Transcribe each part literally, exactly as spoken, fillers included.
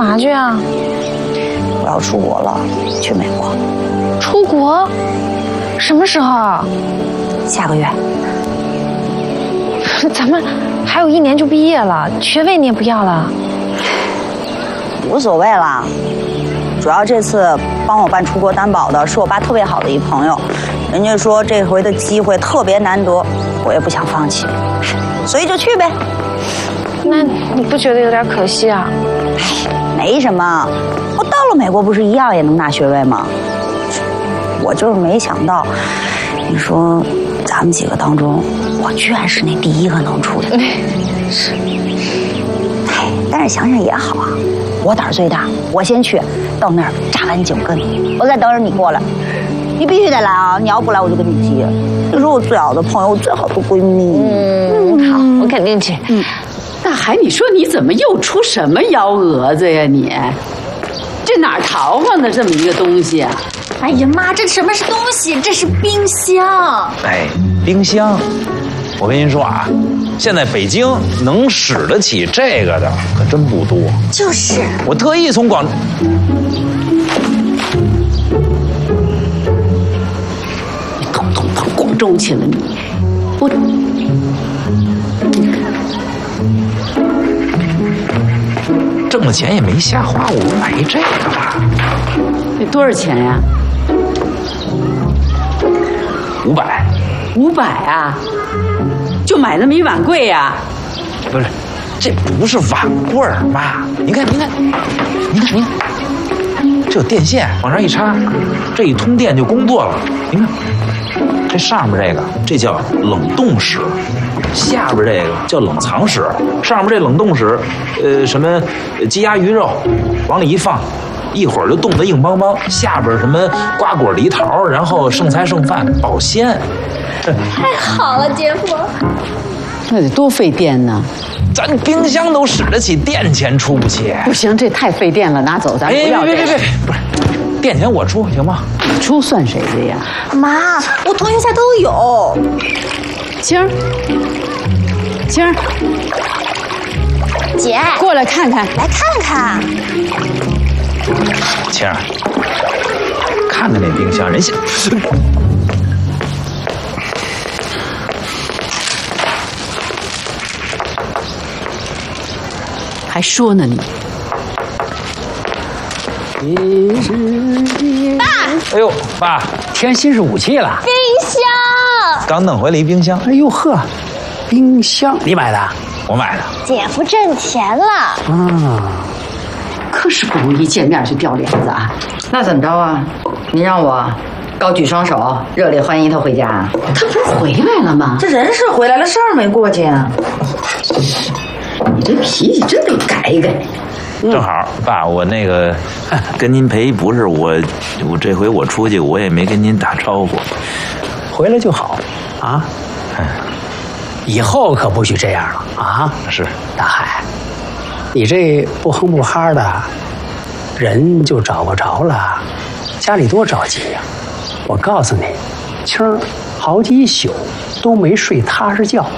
哪去啊？ 我要出国了，去美国。 出国？什么时候？ 下个月。 咱们还有一年就毕业了，学位你也不要了？ 无所谓啦，主要这次帮我办出国担保的是我爸特别好的一朋友，人家说这回的机会特别难得，我也不想放弃，所以就去呗。 那你不觉得有点可惜啊？ 没什么，我到了美国不是一样也能拿学位吗？我就是没想到，你说咱们几个当中，我居然是那第一个能出的。 是。 哎，但是想想也好啊，我胆儿最大，我先去，到那儿扎完脚跟，我再等着你过来。你必须得来啊！你要不来，我就跟你急。你是我最好的朋友，最好的闺蜜。 嗯，好，我肯定去。 嗯。 大海，你说你怎么又出什么幺蛾子呀你？这哪儿淘换的这么一个东西啊？ 哎呀妈，这什么是东西？这是冰箱。 哎，冰箱，我跟您说啊，现在北京能使得起这个的可真不多。 就是， 我特意从广。 你统统跑广州去了你，我。 挣了钱也没瞎花，我买这个吧。 这多少钱呀？ 五百。 五百啊？就买那么一碗柜呀？ 不是，这不是碗柜儿嘛？您看，您看，您看，您看，这有电线，往上一插，这一通电就工作了。您看，这上面这个，这叫冷冻室。下边这个叫冷藏室，上面这冷冻室，呃，什么鸡鸭鱼肉，往里一放，一会儿就冻得硬邦邦。下边什么瓜果梨桃，然后剩菜剩饭，保鲜。 太好了，姐夫。 那得多费电呢。 咱冰箱都使得起，电钱出不起。 不行，这太费电了，拿走，咱不要这个。 别别别别，不是，电钱我出行吗？ 你出算谁的呀？ 妈，我同学家都有。 青儿，青儿， 姐， 过来看看， 来看看。 青儿，看看那冰箱，人家还说呢你。 爸， 哎呦，爸， 添新式武器了。 冰箱。 刚弄回来一冰箱。 哎呦呵，冰箱你买的？ 我买的。 姐夫挣钱了。 啊， 可是不容易，见面就掉脸子啊。 那怎么着啊？您让我高举双手，热烈欢迎他回家啊？ 他不是回来了吗？ 这人是回来了，事儿没过去啊。 你这脾气真得改一改。 正好，爸，我那个跟您赔不是我，我这回我出去我也没跟您打招呼， 回来就好啊。以后可不许这样了啊！ 是大海，你这不哼不哈的，人就找不着了，家里多着急呀！我告诉你，青儿好几宿都没睡踏实觉。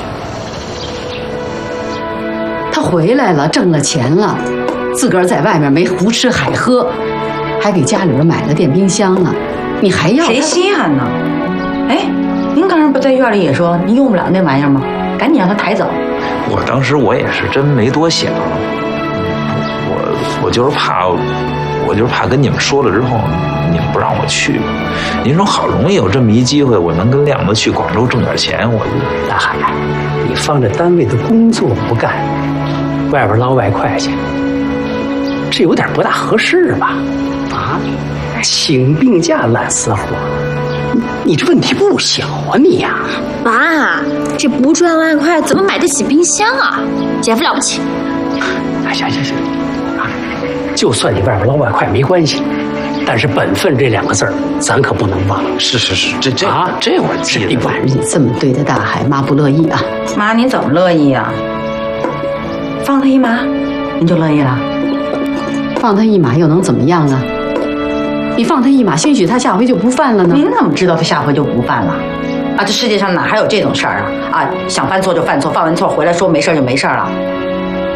他回来了，挣了钱了，自个儿在外面没胡吃海喝，还给家里边买了电冰箱呢，你还要谁稀罕呢？哎，您刚才不在院里也说您用不了那玩意儿吗？赶紧让他抬走。 我当时我也是真没多想，我我就是怕，我就是怕跟你们说了之后，你们不让我去。您说好容易有这么一机会，我能跟亮子去广州挣点钱，我就大海，你放着单位的工作不干，外边捞外快去，这有点不大合适吧？啊，请病假揽私活，你这问题不小啊你呀！ 爸，这不赚外快怎么买得起冰箱啊？姐夫了不起。 哎，行行行，啊，就算你外边捞外快没关系，但是本分这两个字儿，咱可不能忘。 是是是，这这啊， 这我记得。 晚上你这么对待大海，妈不乐意啊。 妈，您怎么乐意呀？放他一马，您就乐意了？ 放他一马又能怎么样啊？你放他一马，兴许他下回就不犯了呢。 您怎么知道他下回就不犯了？啊，这世界上哪还有这种事儿啊？啊，想犯错就犯错，犯完错回来说没事就没事了。